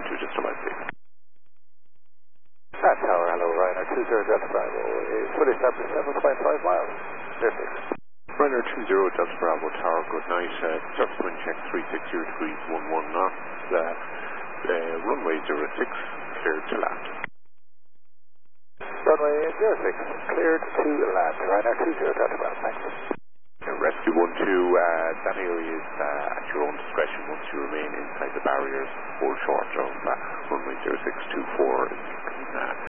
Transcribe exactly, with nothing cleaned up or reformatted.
two, just to like please. Pat Tower, hello, Ryanair two zero Delta Bravo, is fully established seven point five miles. Clear, please. Ryanair two zero Delta Bravo Tower, good night. Uh, surface wind check three six zero degrees one one knots. Uh, uh, runway zero six, cleared to land. Runway zero six, cleared to land. Ryanair two zero Delta Bravo, thanks. Uh, Rescue one two, uh, that area is uh, at your own discretion once you remain inside the barriers or short of uh, runway zero six two four. Uh,